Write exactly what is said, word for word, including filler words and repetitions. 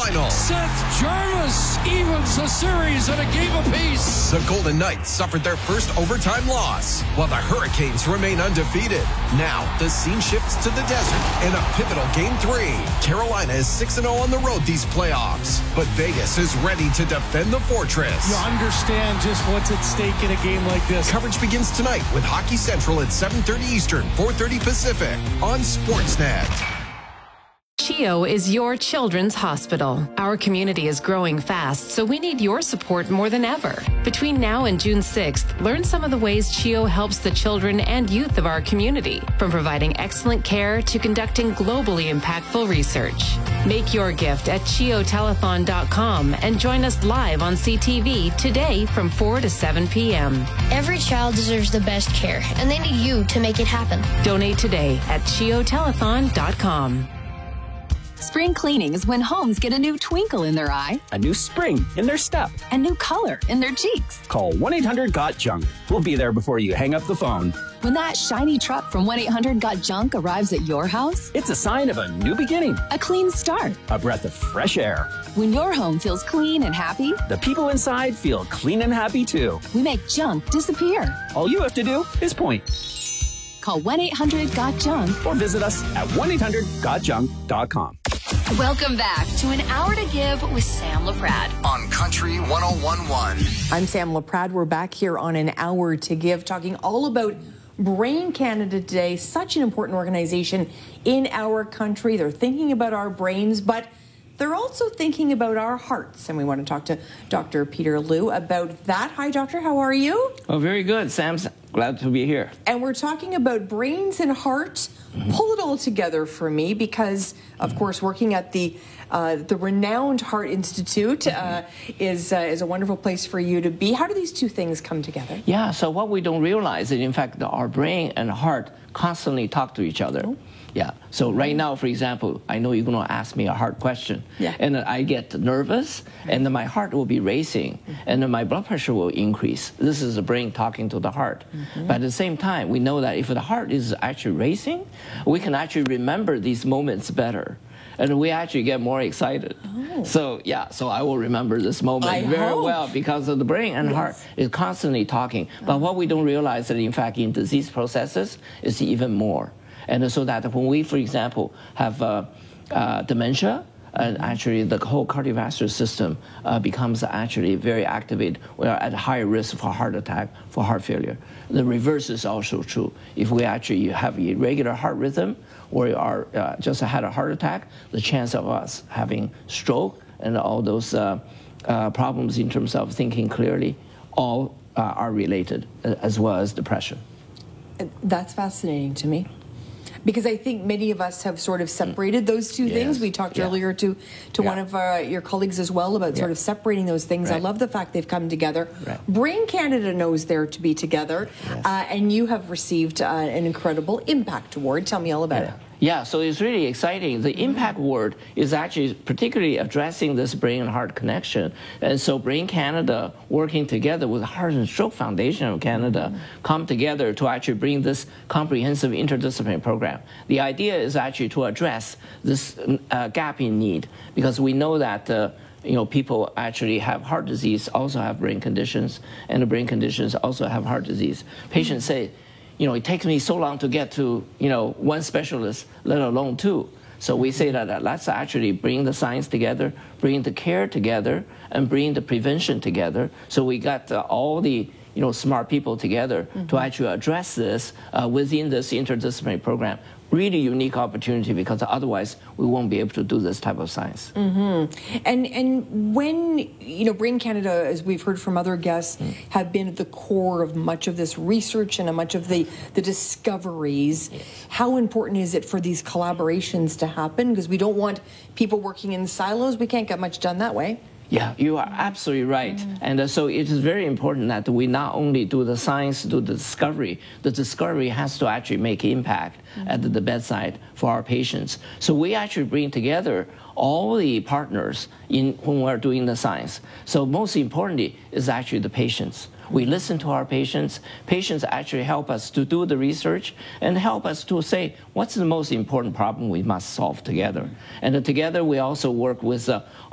final. Seth Jarvis evens the series at a game apiece. The Golden Knights suffered their first overtime loss, while the Hurricanes remain undefeated. Now, the scene shifts to the desert in a pivotal Game three. Carolina is six and oh on the road these playoffs, but Vegas is ready to defend the fortress. You understand just what's at stake in a game like this. Coverage begins tonight with Hockey Central at seven thirty Eastern, four thirty Pacific on Sportsnet. CHEO is your children's hospital. Our community is growing fast, so we need your support more than ever. Between now and June sixth, learn some of the ways CHEO helps the children and youth of our community, from providing excellent care to conducting globally impactful research. Make your gift at cheo telethon dot com and join us live on C T V today from four to seven p.m. Every child deserves the best care, and they need you to make it happen. Donate today at cheo telethon dot com. Spring cleaning is when homes get a new twinkle in their eye, a new spring in their step, a new color in their cheeks. Call one eight hundred got junk. We'll be there before you hang up the phone. When that shiny truck from one eight hundred got junk arrives at your house, it's a sign of a new beginning, a clean start, a breath of fresh air. When your home feels clean and happy, the people inside feel clean and happy too. We make junk disappear. All you have to do is point. Call one eight hundred got junk or visit us at one eight hundred got junk dot com. Welcome back to An Hour to Give with Sam LaPrade on Country one oh one point one. I'm Sam LaPrade. We're back here on An Hour to Give, talking all about Brain Canada today. Such an important organization in our country. They're thinking about our brains, but they're also thinking about our hearts. And we want to talk to Doctor Peter Liu about that. Hi, Doctor. How are you? Oh, very good, Sam. Glad to be here. And we're talking about brains and heart. Mm-hmm. Pull it all together for me, because, of mm-hmm. course, working at the uh, the renowned Heart Institute mm-hmm. uh, is uh, is a wonderful place for you to be. How do these two things come together? Yeah. So what we don't realize is, in fact, our brain and heart constantly talk to each other. Oh. Yeah. So right now, for example, I know you're going to ask me a hard question. Yeah. And I get nervous, and then my heart will be racing, mm-hmm. and then my blood pressure will increase. This is the brain talking to the heart. Mm-hmm. But at the same time, we know that if the heart is actually racing, we can actually remember these moments better. And we actually get more excited. Oh. So, yeah, so I will remember this moment I very hope. well, because of the brain and yes. heart is constantly talking. Oh. But what we don't realize that, in fact, in disease processes, is even more. And so that when we, for example, have uh, uh, dementia, and actually the whole cardiovascular system uh, becomes actually very activated. We are at higher risk for heart attack, for heart failure. The reverse is also true. If we actually have irregular heart rhythm, or are uh, just had a heart attack, the chance of us having stroke and all those uh, uh, problems in terms of thinking clearly, all uh, are related, as well as depression. That's fascinating to me, because I think many of us have sort of separated those two yes. things. We talked yeah. earlier to, to yeah. one of uh, your colleagues as well about yeah. sort of separating those things. Right. I love the fact they've come together. Right. Brain Canada knows they're to be together, yes. uh, and you have received uh, an incredible Impact Award. Tell me all about yeah. it. Yeah, so it's really exciting. The Impact Award is actually particularly addressing this brain and heart connection. And so Brain Canada, working together with the Heart and Stroke Foundation of Canada, mm-hmm. come together to actually bring this comprehensive interdisciplinary program. The idea is actually to address this uh, gap in need, because we know that uh, you know, people actually have heart disease, also have brain conditions, and the brain conditions also have heart disease. Patients say, you know, it takes me so long to get to, you know, one specialist, let alone two. So we say that uh, let's actually bring the science together, bring the care together, and bring the prevention together. So we got uh, all the, you know, smart people together mm-hmm. to actually address this uh, within this interdisciplinary program. Really unique opportunity, because otherwise we won't be able to do this type of science. Mm-hmm. And and when, you know, Brain Canada, as we've heard from other guests, mm. have been at the core of much of this research and much of the, the discoveries, yes. how important is it for these collaborations to happen? Because we don't want people working in silos. We can't get much done that way. Yeah, you are absolutely right. Mm. And uh, so it is very important that we not only do the science, do the discovery, the discovery has to actually make impact mm. at the bedside for our patients. So we actually bring together all the partners in when we're doing the science. So most importantly is actually the patients. We listen to our patients. Patients actually help us to do the research and help us to say, what's the most important problem we must solve together? And uh, together we also work with uh,